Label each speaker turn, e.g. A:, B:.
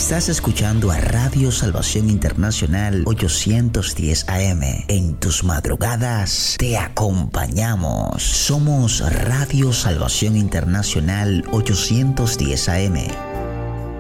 A: Estás escuchando a Radio Salvación Internacional 810 AM. En tus madrugadas te acompañamos. Somos Radio Salvación Internacional 810 AM.